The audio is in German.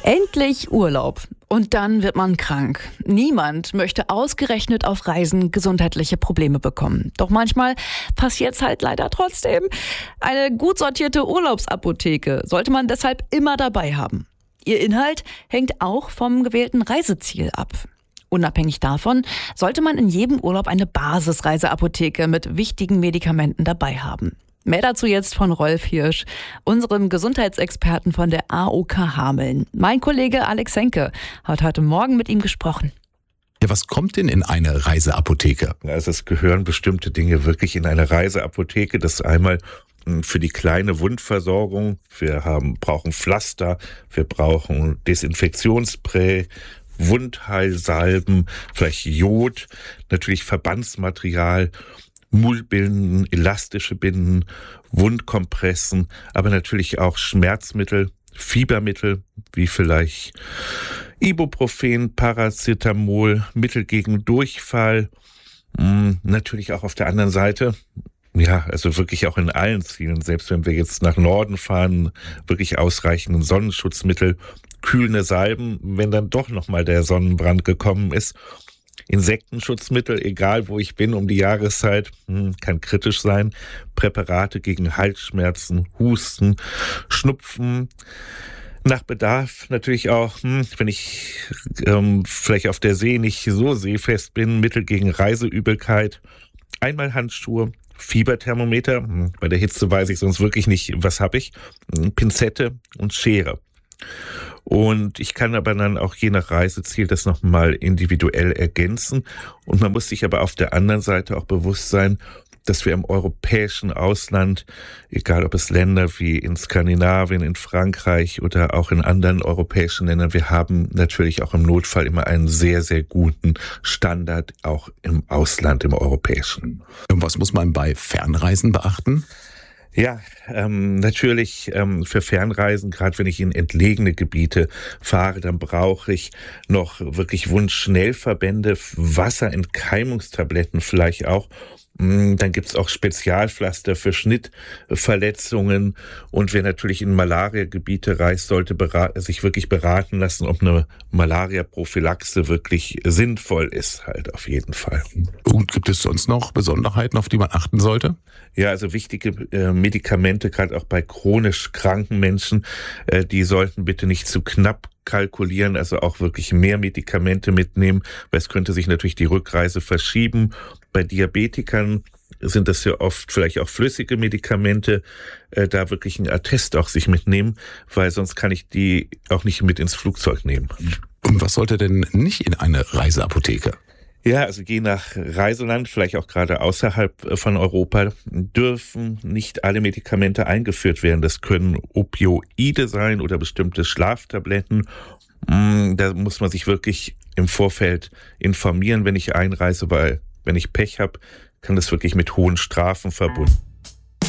Endlich Urlaub. Und dann wird man krank. Niemand möchte ausgerechnet auf Reisen gesundheitliche Probleme bekommen. Doch manchmal passiert's halt leider trotzdem. Eine gut sortierte Urlaubsapotheke sollte man deshalb immer dabei haben. Ihr Inhalt hängt auch vom gewählten Reiseziel ab. Unabhängig davon sollte man in jedem Urlaub eine Basisreiseapotheke mit wichtigen Medikamenten dabei haben. Mehr dazu jetzt von Rolf Hirsch, unserem Gesundheitsexperten von der AOK Hameln. Mein Kollege Alex Henke hat heute Morgen mit ihm gesprochen. Ja, was kommt denn in eine Reiseapotheke? Also es gehören bestimmte Dinge wirklich in eine Reiseapotheke. Das ist einmal für die kleine Wundversorgung. Wir brauchen Pflaster, wir brauchen Desinfektionsspray, Wundheilsalben, vielleicht Jod, natürlich Verbandsmaterial, Mullbinden, elastische Binden, Wundkompressen, aber natürlich auch Schmerzmittel, Fiebermittel, wie vielleicht Ibuprofen, Paracetamol, Mittel gegen Durchfall. Natürlich auch auf der anderen Seite, ja, also wirklich auch in allen Zielen, selbst wenn wir jetzt nach Norden fahren, wirklich ausreichenden Sonnenschutzmittel, kühlende Salben, wenn dann doch nochmal der Sonnenbrand gekommen ist. Insektenschutzmittel, egal wo ich bin, um die Jahreszeit, kann kritisch sein. Präparate gegen Halsschmerzen, Husten, Schnupfen. Nach Bedarf natürlich auch, wenn ich vielleicht auf der See nicht so seefest bin, Mittel gegen Reiseübelkeit. Einmal Handschuhe, Fieberthermometer. Bei der Hitze weiß ich sonst wirklich nicht, was habe ich. Pinzette und Schere. Und ich kann aber dann auch je nach Reiseziel das nochmal individuell ergänzen. Und man muss sich aber auf der anderen Seite auch bewusst sein, dass wir im europäischen Ausland, egal ob es Länder wie in Skandinavien, in Frankreich oder auch in anderen europäischen Ländern, wir haben natürlich auch im Notfall immer einen sehr, sehr guten Standard, auch im Ausland, im europäischen. Und was muss man bei Fernreisen beachten? Ja, natürlich für Fernreisen, gerade wenn ich in entlegene Gebiete fahre, dann brauche ich noch wirklich Wundschnellverbände, Wasserentkeimungstabletten vielleicht auch. Dann gibt's auch Spezialpflaster für Schnittverletzungen. Und wer natürlich in Malaria-Gebiete reist, sollte sich wirklich beraten lassen, ob eine Malaria-Prophylaxe wirklich sinnvoll ist, halt auf jeden Fall. Und gibt es sonst noch Besonderheiten, auf die man achten sollte? Ja, also wichtige Medikamente, gerade auch bei chronisch kranken Menschen, die sollten bitte nicht zu knapp kalkulieren, also auch wirklich mehr Medikamente mitnehmen, weil es könnte sich natürlich die Rückreise verschieben. Bei Diabetikern sind das ja oft vielleicht auch flüssige Medikamente, da wirklich ein Attest auch sich mitnehmen, weil sonst kann ich die auch nicht mit ins Flugzeug nehmen. Und was sollte denn nicht in eine Reiseapotheke? Ja, also je nach Reiseland, vielleicht auch gerade außerhalb von Europa, dürfen nicht alle Medikamente eingeführt werden. Das können Opioide sein oder bestimmte Schlaftabletten. Da muss man sich wirklich im Vorfeld informieren, wenn ich einreise, weil wenn ich Pech habe, kann das wirklich mit hohen Strafen verbunden